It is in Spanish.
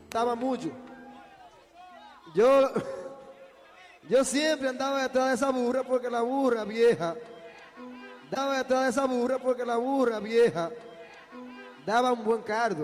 Estaba mucho. Yo siempre andaba detrás de esa burra porque la burra vieja. Andaba detrás de esa burra porque la burra vieja daba un buen cardo.